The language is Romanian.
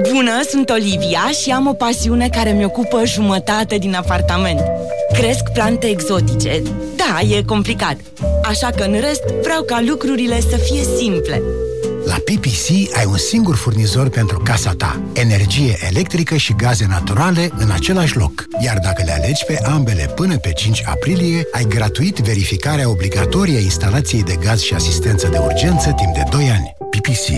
Bună, sunt Olivia și am o pasiune care mi ocupă jumătate din apartament. Cresc plante exotice. Da, e complicat. Așa că în rest vreau ca lucrurile să fie simple. La PPC ai un singur furnizor pentru casa ta. Energie electrică și gaze naturale în același loc. Iar dacă le alegi pe ambele până pe 5 aprilie, ai gratuit verificarea obligatorie a instalației de gaz și asistență de urgență timp de 2 ani. PPC.